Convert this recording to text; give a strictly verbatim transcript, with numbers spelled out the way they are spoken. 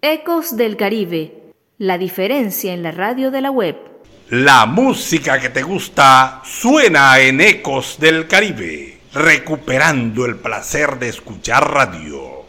Ecos del Caribe, la diferencia en la radio de la web. La música que te gusta suena en Ecos del Caribe, recuperando el placer de escuchar radio.